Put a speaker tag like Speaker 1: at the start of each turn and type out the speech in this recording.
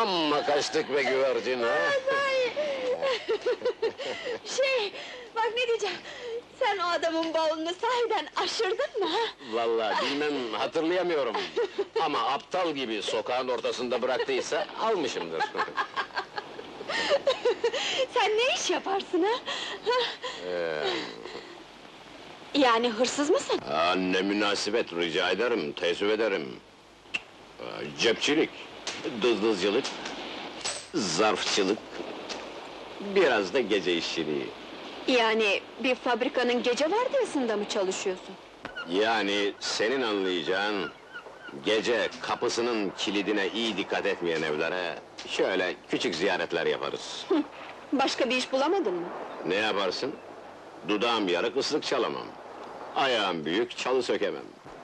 Speaker 1: Amma kaçtık be güvercin ha!
Speaker 2: Bak ne diyeceğim! Sen o adamın bavulunu sahiden aşırdın mı ha?
Speaker 1: Vallahi bilmem, hatırlayamıyorum. Ama aptal gibi sokağın ortasında bıraktıysa almışımdır.
Speaker 2: Sen ne iş yaparsın ha? Yani hırsız mısın?
Speaker 1: Ne münasebet, rica ederim, teessüf ederim. Cepçilik, dızdızcılık, zarfçılık, biraz da gece işçiliği.
Speaker 2: Yani bir fabrikanın gece vardiyasında mı çalışıyorsun?
Speaker 1: Yani senin anlayacağın, gece kapısının kilidine iyi dikkat etmeyen evlere şöyle küçük ziyaretler yaparız.
Speaker 2: Başka bir iş bulamadın mı?
Speaker 1: Ne yaparsın? Dudağım yarık, ıslık çalamam. Ayağım büyük, çalı sökemem.